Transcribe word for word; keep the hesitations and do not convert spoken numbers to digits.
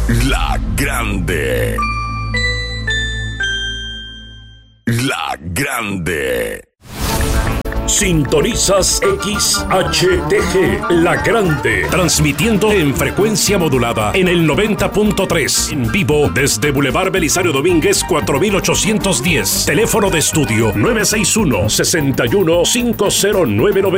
La Grande. La Grande. Sintonizas X H T G, La Grande, transmitiendo en frecuencia modulada en el noventa punto tres, en vivo desde Boulevard Belisario Domínguez cuatro mil ochocientos diez. Teléfono de estudio nueve seis uno, seis uno, cinco cero nueve nueve.